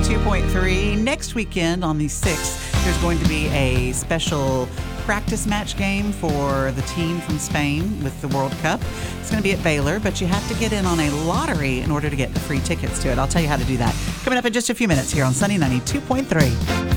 92.3. Next weekend on the 6th, there's going to be a special practice match game for the team from Spain with the World Cup. It's going to be at Baylor, but you have to get in on a lottery in order to get the free tickets to it. I'll tell you how to do that coming up in just a few minutes here on Sunny 92.3.